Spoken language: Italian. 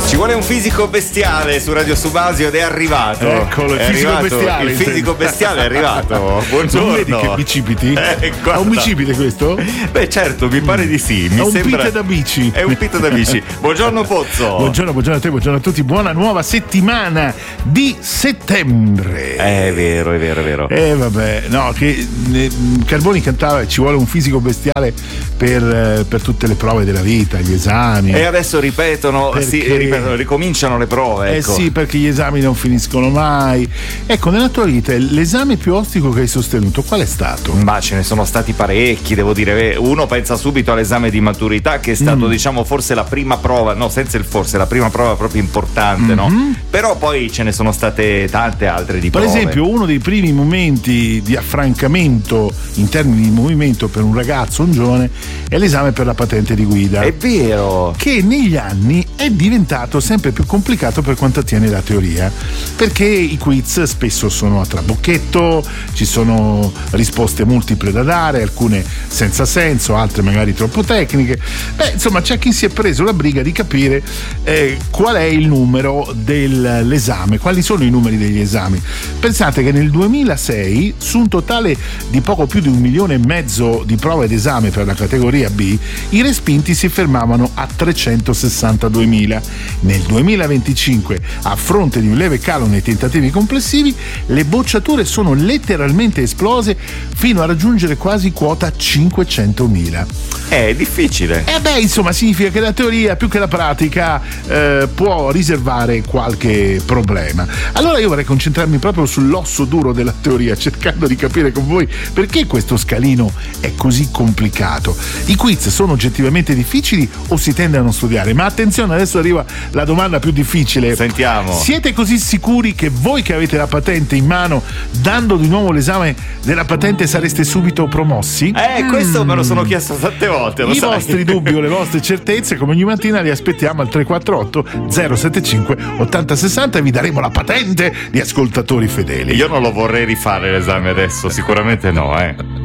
Ci vuole un fisico bestiale su Radio Subasio ed è arrivato. Eccolo, il fisico bestiale. Il fisico bestiale è arrivato. Buongiorno. Non vedi che bicipiti? È un bicipite questo? Beh, certo, mi pare di sì. È un pite da bici. È un pite da bici. Buongiorno Pozzo. Buongiorno a te, buongiorno a tutti. Buona nuova settimana di settembre. È vero. Vabbè, no, che Carboni cantava ci vuole un fisico bestiale per tutte le prove della vita, gli esami. E adesso ripetono, ricominciano le prove. Ecco. Sì, perché gli esami non finiscono mai. Ecco, nella tua vita l'esame più ostico che hai sostenuto qual è stato? Ma ce ne sono stati parecchi, devo dire. Uno pensa subito all'esame di maturità, che è stato diciamo forse la prima prova, no, senza il forse, la prima prova proprio importante, no? Però poi ce ne sono state tante altre di prove. Per esempio, uno dei primi momenti di affrancamento in termini di movimento per un ragazzo, un giovane, è l'esame per la patente di guida. È vero. Che negli anni è diventato sempre più complicato per quanto attiene la teoria, perché i quiz spesso sono a trabocchetto, ci sono risposte multiple da dare, alcune senza senso, altre magari troppo tecniche. Insomma, c'è chi si è preso la briga di capire qual è il numero dell'esame, quali sono i numeri degli esami. Pensate che nel 2006, su un totale di poco più di 1,5 milioni di prove d'esame per la categoria B, i respinti si fermavano a 362.000. Nel 2025, a fronte di un leve calo nei tentativi complessivi, le bocciature sono letteralmente esplose fino a raggiungere quasi quota 500.000. È difficile. Insomma, significa che la teoria più che la pratica può riservare qualche problema. Allora io vorrei concentrarmi proprio sull'osso duro della teoria, cercando di capire con voi perché questo scalino è così complicato. I quiz sono oggettivamente difficili o si tende a non studiare? Ma attenzione, adesso arriva la domanda più difficile. Sentiamo. Siete così sicuri che voi che avete la patente in mano, dando di nuovo l'esame della patente, sareste subito promossi? Questo me lo sono chiesto tante volte. I vostri dubbi o le vostre certezze, come ogni mattina, li aspettiamo al 348 075 8060 e vi daremo la patente di ascoltatori fedeli. Io non lo vorrei rifare l'esame adesso, sicuramente no.